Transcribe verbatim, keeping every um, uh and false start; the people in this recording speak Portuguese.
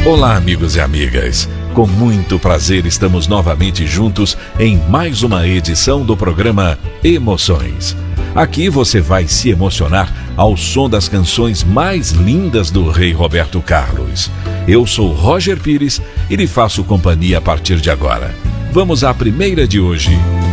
Olá, amigos e amigas. Com muito prazer estamos novamente juntos em mais uma edição do programa Emoções. Aqui você vai se emocionar ao som das canções mais lindas do rei Roberto Carlos. Eu sou Roger Pires e lhe faço companhia a partir de agora. Vamos à primeira de hoje.